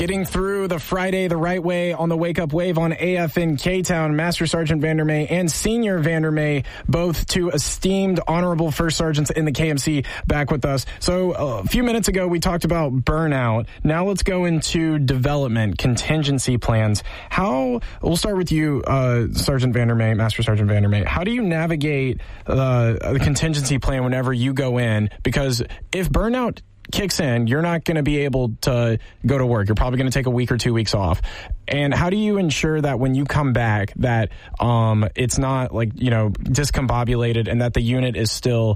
Getting through the Friday the right way on the Wake Up Wave on AFN K-Town. Master Sergeant Vandermeer and Senior Vandermeer, both two esteemed honorable first sergeants in the KMC, back with us. So a few minutes ago, we talked about burnout. Now let's go into development, contingency plans. We'll start with you, Sergeant Vandermeer, Master Sergeant Vandermeer. How do you navigate the contingency plan whenever you go in? Because if burnout kicks in, you're not going to be able to go to work. You're probably going to take a week or 2 weeks off. And how do you ensure that when you come back that it's not discombobulated and that the unit is still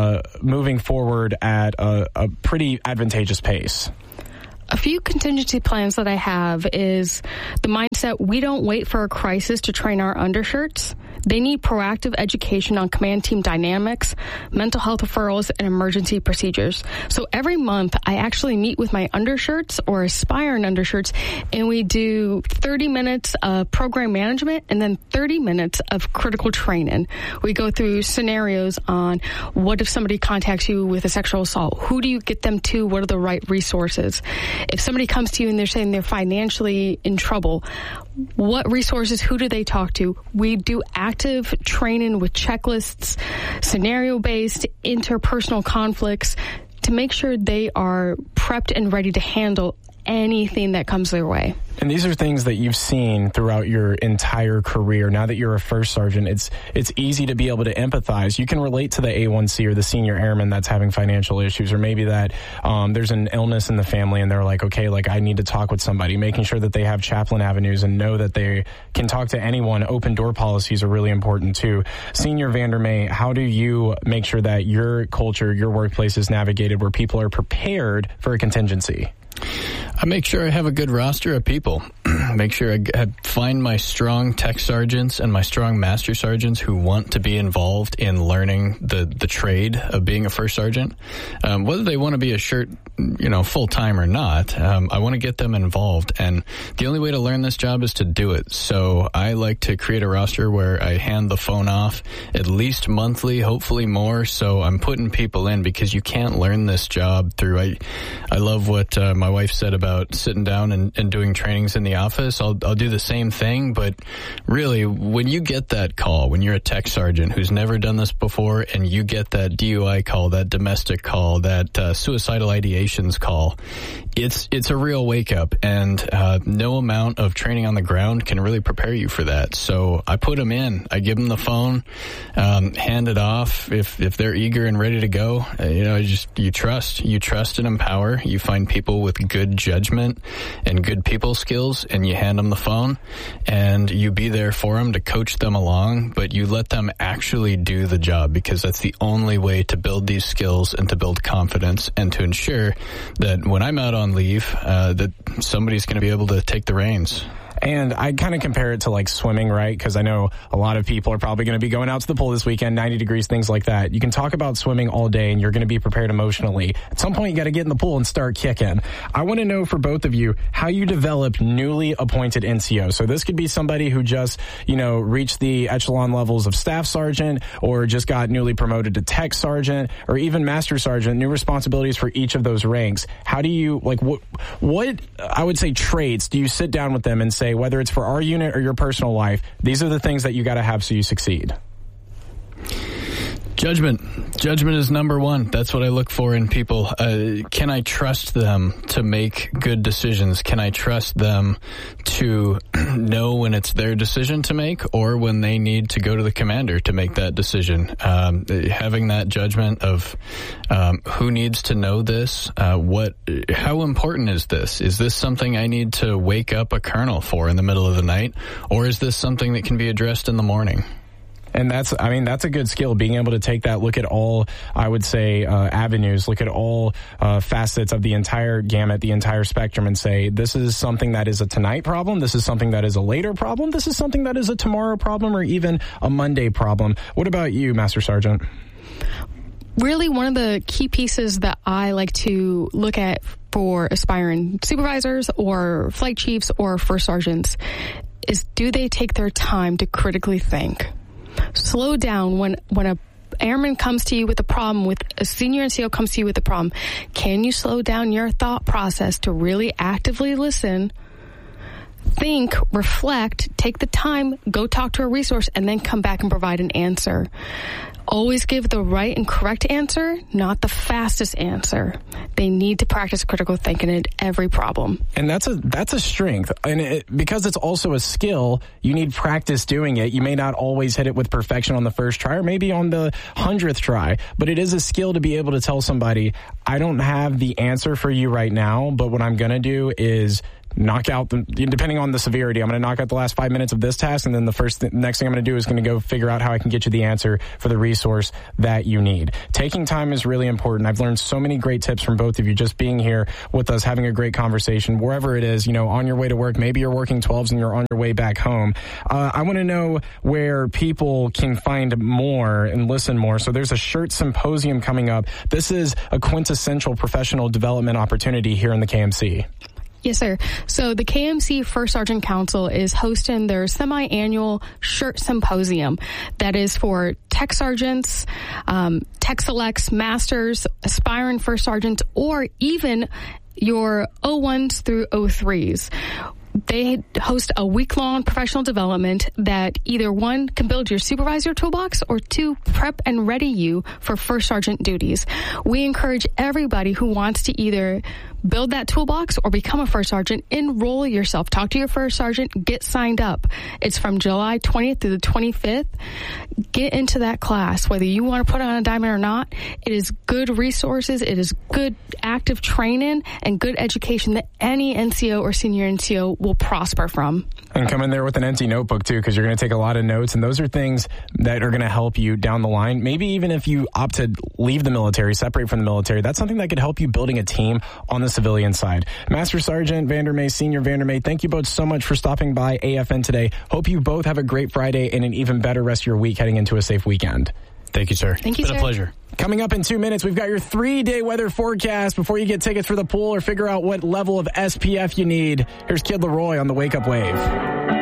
moving forward at a pretty advantageous pace? A few contingency plans that I have is the mindset we don't wait for a crisis to train our undershirts. They need proactive education on command team dynamics, mental health referrals, and emergency procedures. So every month, I actually meet with my undershirts or aspiring undershirts, and we do 30 minutes of program management and then 30 minutes of critical training. We go through scenarios on what if somebody contacts you with a sexual assault? Who do you get them to? What are the right resources? If somebody comes to you and they're saying they're financially in trouble, what resources, who do they talk to? We do active training with checklists, scenario-based, interpersonal conflicts to make sure they are prepped and ready to handle anything that comes their way. And these are things that you've seen throughout your entire career. Now that you're a first sergeant, it's easy to be able to empathize. You can relate to the A1C or the senior airman that's having financial issues, or maybe that there's an illness in the family and they're like, okay, I need to talk with somebody. Making sure that they have chaplain avenues and know that they can talk to anyone. Open door policies are really important too. Senior Vandermeer, how do you make sure that your culture, your workplace is navigated where people are prepared for a contingency? I make sure I have a good roster of people. Make sure I find my strong tech sergeants and my strong master sergeants who want to be involved in learning the trade of being a first sergeant. Whether they want to be a shirt, full-time or not, I want to get them involved. And the only way to learn this job is to do it. So I like to create a roster where I hand the phone off at least monthly, hopefully more. So I'm putting people in because you can't learn this job through. I love what my wife said about sitting down and doing trainings in the office. I'll do the same thing, but really, when you get that call, when you're a tech sergeant who's never done this before, and you get that DUI call, that domestic call, that suicidal ideations call, it's a real wake up, and no amount of training on the ground can really prepare you for that. So I put them in. I give them the phone, hand it off if they're eager and ready to go. You trust and empower. You find people with good judgment and good people skills, and you hand them the phone, and you be there for them to coach them along, but you let them actually do the job, because that's the only way to build these skills and to build confidence and to ensure that when I'm out on leave, that somebody's going to be able to take the reins. And I kind of compare it to swimming, right? Because I know a lot of people are probably going to be going out to the pool this weekend, 90 degrees, things like that. You can talk about swimming all day and you're going to be prepared emotionally. At some point, you got to get in the pool and start kicking. I want to know for both of you how you develop newly appointed NCO. So this could be somebody who just, reached the echelon levels of staff sergeant, or just got newly promoted to tech sergeant, or even master sergeant, new responsibilities for each of those ranks. How do you, what I would say traits do you sit down with them and say, whether it's for our unit or your personal life, these are the things that you got to have so you succeed? Judgment is number one. That's what I look for in people. Can I trust them to make good decisions? Can I trust them to know when it's their decision to make, or when they need to go to the commander to make that decision? Having that judgment of who needs to know this, how important is this? Is this something I need to wake up a colonel for in the middle of the night, or is this something that can be addressed in the morning? And that's a good skill, being able to take that, look at all, I would say, avenues, look at all facets of the entire gamut, the entire spectrum, and say, this is something that is a tonight problem, this is something that is a later problem, this is something that is a tomorrow problem, or even a Monday problem. What about you, Master Sergeant? Really, one of the key pieces that I like to look at for aspiring supervisors or flight chiefs or first sergeants is, do they take their time to critically think? Slow down when airman comes to you with a problem, with a senior NCO comes to you with a problem, can you slow down your thought process to really actively listen, think, reflect, take the time, go talk to a resource, and then come back and provide an answer? Always give the right and correct answer, not the fastest answer. They need to practice critical thinking at every problem. And that's a strength. And because it's also a skill, you need practice doing it. You may not always hit it with perfection on the first try or maybe on the 100th try, but it is a skill to be able to tell somebody, I don't have the answer for you right now, but what I'm going to do is knock out, depending on the severity, I'm going to knock out the last 5 minutes of this task, and then the next thing I'm going to do is going to go figure out how I can get you the answer for the resource that you need. Taking time is really important. I've learned so many great tips from both of you just being here with us, having a great conversation, wherever it is, on your way to work. Maybe you're working 12s and you're on your way back home. I want to know where people can find more and listen more. So there's a SHIRT Symposium coming up. This is a quintessential professional development opportunity here in the KMC. Yes, sir. So the KMC First Sergeant Council is hosting their semi-annual SHIRT Symposium that is for tech sergeants, tech selects, masters, aspiring first sergeants, or even your 01s through 03s. They host a week-long professional development that either one can build your supervisor toolbox or two prep and ready you for first sergeant duties. We encourage everybody who wants to either build that toolbox or become a first sergeant, enroll yourself, talk to your first sergeant, get signed up. It's from July 20th through the 25th. Get into that class, whether you want to put on a diamond or not. It is good resources. It is good active training and good education that any NCO or senior NCO will prosper from. And come in there with an empty notebook too, because you're going to take a lot of notes, and those are things that are going to help you down the line. Maybe even if you opt to leave the military, separate from the military, that's something that could help you building a team on the civilian side. Master Sergeant Vandermay, Senior Vandermay, thank you both so much for stopping by AFN today. Hope you both have a great Friday and an even better rest of your week heading into a safe weekend. Thank you, sir. Thank you, it's been sir. a pleasure. Coming up in 2 minutes, we've got your 3-day weather forecast before you get tickets for the pool or figure out what level of SPF you need. Here's Kid Laroi on the Wake Up Wave.